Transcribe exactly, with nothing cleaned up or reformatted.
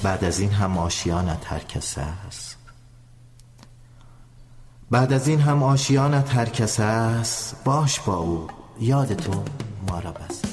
بعد از این هم آشیانت هر کس است. بعد از این هم آشیانت هر کس است، باش با او، یاد تو ما را بس.